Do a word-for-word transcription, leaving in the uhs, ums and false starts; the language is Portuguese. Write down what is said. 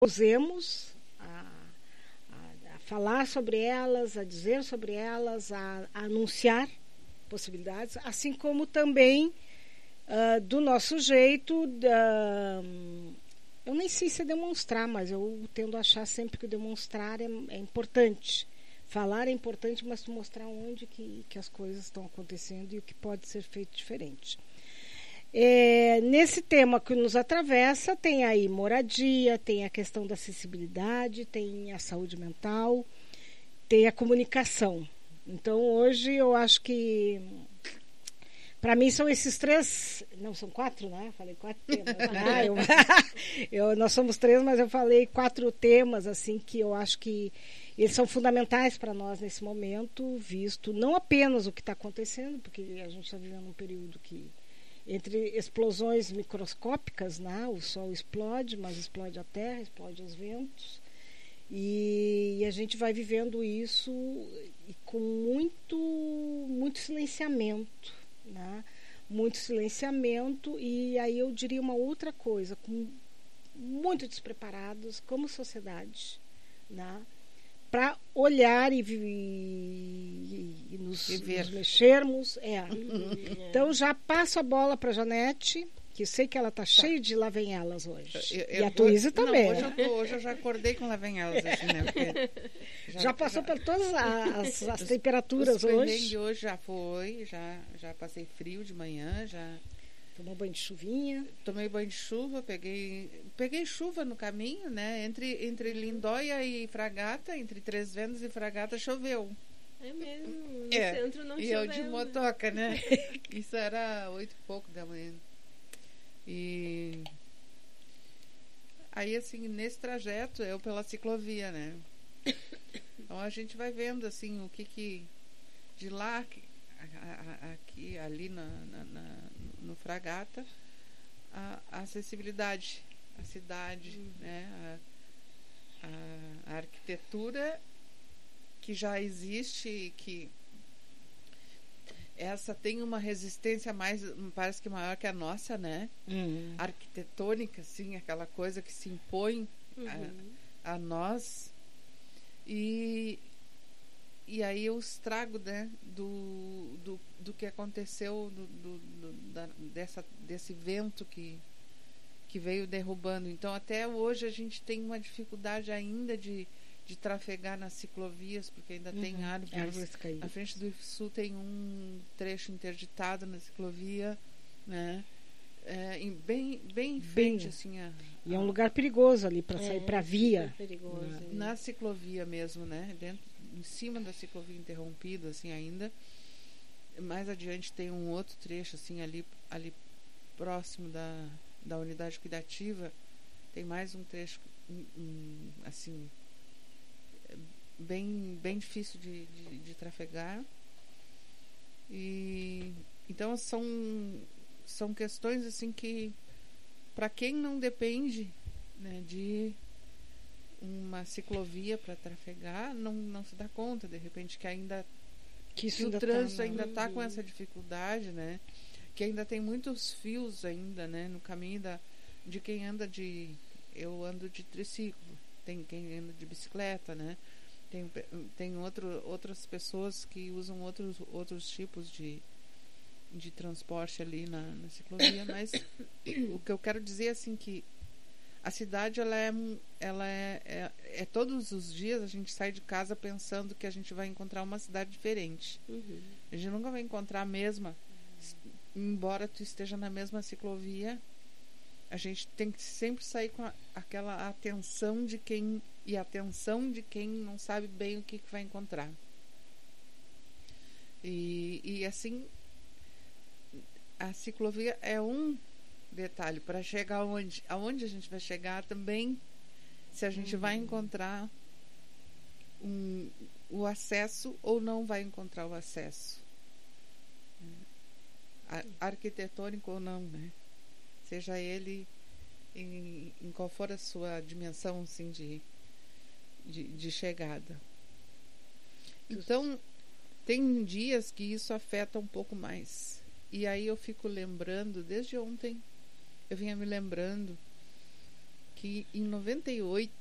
usemos a, a, a falar sobre elas, a dizer sobre elas, a, a anunciar possibilidades, assim como também uh, do nosso jeito, uh, eu nem sei se é demonstrar, mas eu tendo a achar sempre que demonstrar é, é importante. Falar é importante, mas mostrar onde que, que as coisas estão acontecendo e o que pode ser feito diferente. É, nesse tema que nos atravessa, tem aí moradia, tem a questão da acessibilidade, tem a saúde mental, tem a comunicação. Então, hoje, eu acho que, para mim, são esses três... Não, são quatro, né? Falei quatro temas. Ah, eu, eu, nós somos três, mas eu falei quatro temas, assim, que eu acho que eles são fundamentais para nós nesse momento, visto não apenas o que está acontecendo, porque a gente está vivendo um período que, entre explosões microscópicas, né? O Sol explode, mas explode a Terra, explode os ventos, e, e a gente vai vivendo isso e com muito, muito silenciamento, né? Muito silenciamento, e aí eu diria uma outra coisa, com, muito despreparados como sociedade, né? Para olhar e, e, e nos, nos mexermos. É. Então já passo a bola para a Janete, que sei que ela está tá cheia de lá vem elas hoje. Eu, eu, e a Tuísa também. Não, hoje, eu tô, hoje eu já acordei com lá vem elas. Assim, né? já, já passou já, por todas as, as temperaturas hoje? hoje já foi, já, já passei frio de manhã, já... Tomou banho de chuvinha? Tomei banho de chuva, peguei, peguei chuva no caminho, né? Entre, entre Lindóia e Fragata, entre Três Vendas e Fragata, choveu. É mesmo, no é. centro não e choveu. E eu de motoca, né? Isso era oito e pouco da manhã. E aí, assim, nesse trajeto, eu pela ciclovia, né? Então a gente vai vendo, assim, o que que... De lá, aqui, ali na... na, na no Fragata, a, a acessibilidade, a cidade, uhum. né, a, a, a arquitetura que já existe e que essa tem uma resistência mais, parece que maior que a nossa, né, uhum. arquitetônica, assim, aquela coisa que se impõe uhum. a, a nós, e E aí eu estrago, né, do, do, do que aconteceu, do, do, do, da, dessa, desse vento que, que veio derrubando. Então, até hoje, a gente tem uma dificuldade ainda de, de trafegar nas ciclovias, porque ainda uhum. tem árvores. árvores caídas. Na frente do Sul tem um trecho interditado na ciclovia, né? É, em, bem, bem em frente, bem, assim. A, e é um lugar perigoso ali para é, sair para a via. Perigoso, na, na ciclovia mesmo, né? Dentro, em cima da ciclovia interrompida, assim, ainda. Mais adiante tem um outro trecho, assim, ali, ali próximo da, da unidade cuidativa. Tem mais um trecho, um, um, assim, bem, bem difícil de, de, de trafegar. E, então, são, são questões, assim, que, para quem não depende, né, de uma ciclovia para trafegar, não, não se dá conta, de repente, que ainda que, isso que ainda o trânsito tá, ainda está com essa dificuldade, né? Que ainda tem muitos fios ainda, né? No caminho da, de quem anda de... Eu ando de triciclo, tem quem anda de bicicleta, né? Tem, tem outro, outras pessoas que usam outros, outros tipos de, de transporte ali na, na ciclovia, mas o que eu quero dizer, assim, que a cidade, ela é, ela é, é, é todos os dias a gente sai de casa pensando que a gente vai encontrar uma cidade diferente. Uhum. A gente nunca vai encontrar a mesma, embora tu esteja na mesma ciclovia, a gente tem que sempre sair com a, aquela atenção de quem, e atenção de quem não sabe bem o que, que vai encontrar. E, e assim, a ciclovia é um detalhe, para chegar aonde, aonde a gente vai chegar também, se a gente uhum. vai encontrar um, o acesso ou não vai encontrar o acesso, Ar, arquitetônico ou não, né? Seja ele em, em qual for a sua dimensão, assim, de, de, de chegada. Então, tem dias que isso afeta um pouco mais, e aí eu fico lembrando, desde ontem eu vinha me lembrando que em noventa e oito